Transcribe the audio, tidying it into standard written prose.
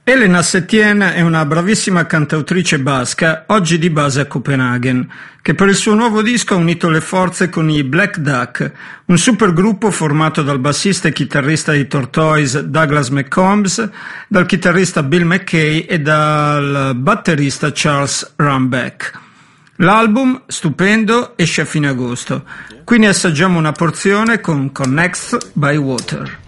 Elena Setien è una bravissima cantautrice basca, oggi di base a Copenaghen, che per il suo nuovo disco ha unito le forze con i Black Duck, un supergruppo formato dal bassista e chitarrista di Tortoise Douglas McCombs, dal chitarrista Bill McKay e dal batterista Charles Rumbeck. L'album, stupendo, esce a fine agosto. Qui ne assaggiamo una porzione con Connects by Water.